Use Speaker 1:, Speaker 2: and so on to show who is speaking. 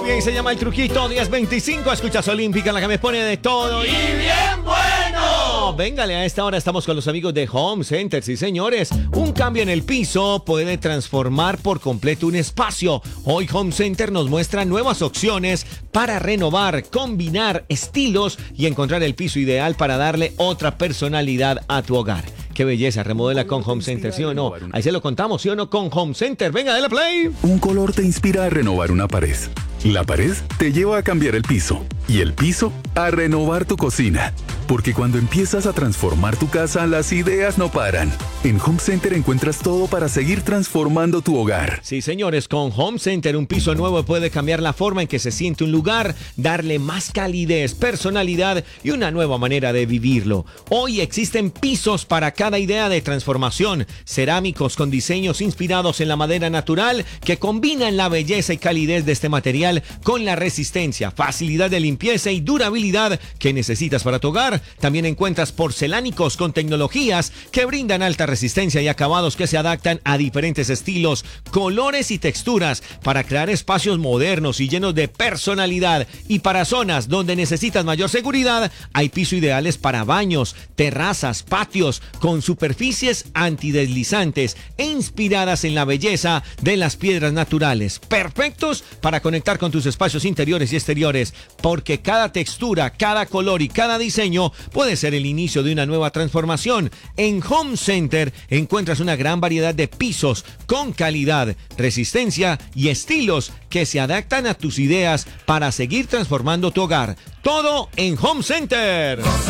Speaker 1: Bien, se llama El Trujito, 10:25, escuchas Olímpica, la que me pone de todo. ¡Y bien bueno! Véngale, a esta hora estamos con los amigos de Home Center, sí señores. Un cambio en el piso puede transformar por completo un espacio. Hoy Home Center nos muestra nuevas opciones para renovar, combinar estilos y encontrar el piso ideal para darle otra personalidad a tu hogar. Qué belleza, remodela con Home Center, ¿sí o no? Ahí se lo contamos, ¿sí o no? Con Home Center. Venga, dale play.
Speaker 2: Un color te inspira a renovar una pared. La pared te lleva a cambiar el piso. Y el piso a renovar tu cocina. Porque cuando empiezas a transformar tu casa, las ideas no paran. En Home Center encuentras todo para seguir transformando tu hogar.
Speaker 1: Sí, señores, con Home Center un piso nuevo puede cambiar la forma en que se siente un lugar, darle más calidez, personalidad y una nueva manera de vivirlo. Hoy existen pisos para cada idea de transformación, cerámicos con diseños inspirados en la madera natural que combinan la belleza y calidez de este material con la resistencia, facilidad de limpieza y durabilidad que necesitas para tu hogar. También encuentras porcelánicos con tecnologías que brindan alta resistencia y acabados que se adaptan a diferentes estilos, colores y texturas para crear espacios modernos y llenos de personalidad. Y para zonas donde necesitas mayor seguridad, hay pisos ideales para baños, terrazas, patios con superficies antideslizantes e inspiradas en la belleza de las piedras naturales, perfectos para conectar con tus espacios interiores y exteriores, porque cada textura, cada color y cada diseño puede ser el inicio de una nueva transformación. En Home Center encuentras una gran variedad de pisos con calidad, resistencia y estilos que se adaptan a tus ideas para seguir transformando tu hogar. Todo en Home Center.